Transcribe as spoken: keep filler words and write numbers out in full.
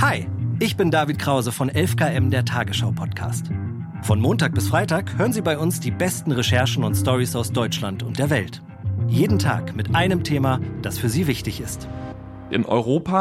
Hi, ich bin David Krause von elf Kilometer pro Stunde, der Tagesschau-Podcast. Von Montag bis Freitag hören Sie bei uns die besten Recherchen und Storys aus Deutschland und der Welt. Jeden Tag mit einem Thema, das für Sie wichtig ist. In Europa